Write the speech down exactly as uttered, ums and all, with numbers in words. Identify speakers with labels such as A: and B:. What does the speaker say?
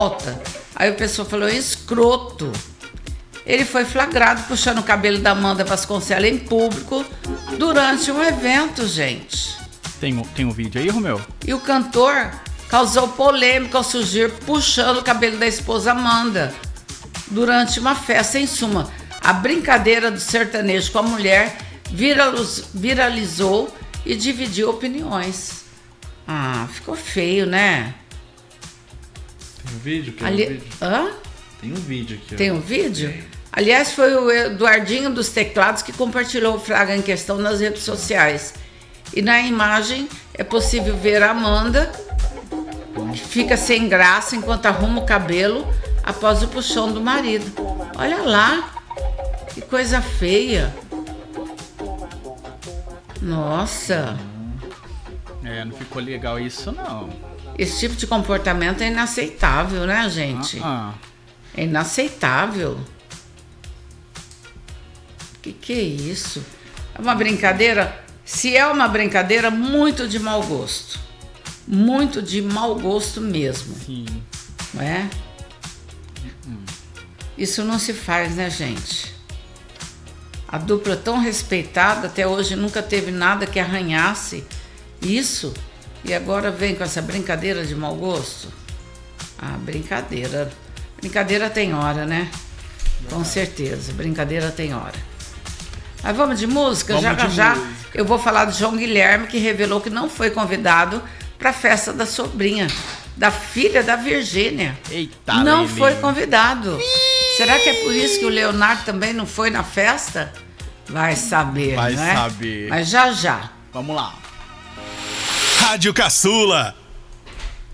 A: volta. Aí o pessoal falou, escroto. Ele foi flagrado puxando o cabelo da Amanda Vasconcelos em público durante um evento, gente.
B: Tem, tem um vídeo aí, Romeu?
A: E o cantor causou polêmica ao surgir puxando o cabelo da esposa Amanda durante uma festa. Em suma, a brincadeira do sertanejo com a mulher viralizou e dividiu opiniões. Ah, ficou feio, né?
C: Tem um vídeo? Quer
A: Ali...
C: um vídeo?
A: Hã?
C: Tem um vídeo aqui.
A: Tem
C: ó.
A: um vídeo?
C: Tem.
A: Aliás, foi o Eduardinho dos Teclados que compartilhou o flagra em questão nas redes sociais. E na imagem é possível ver a Amanda, que fica sem graça enquanto arruma o cabelo após o puxão do marido. Olha lá, que coisa feia. Nossa.
B: É, não ficou legal isso, não.
A: Esse tipo de comportamento é inaceitável, né, gente?
B: Uh-uh.
A: É inaceitável. Que que é isso? É uma brincadeira? Se é uma brincadeira, muito de mau gosto. Muito de mau gosto mesmo.
B: Sim.
A: Não é?
B: Uhum.
A: Isso não se faz, né, gente? A dupla tão respeitada até hoje nunca teve nada que arranhasse isso. E agora vem com essa brincadeira de mau gosto? Ah, brincadeira. Brincadeira tem hora, né? Com certeza, brincadeira tem hora. Mas vamos de música?
B: Vamos
A: já
B: de
A: já
B: música.
A: Eu vou falar do João Guilherme, que revelou que não foi convidado para a festa da sobrinha, da filha da Virgínia.
B: Eita,
A: não
B: Lili.
A: foi convidado. Será que é por isso que o Leonardo também não foi na festa? Vai saber,
B: Vai
A: não é?
B: saber.
A: Mas já já.
B: Vamos lá.
D: Rádio Caçula,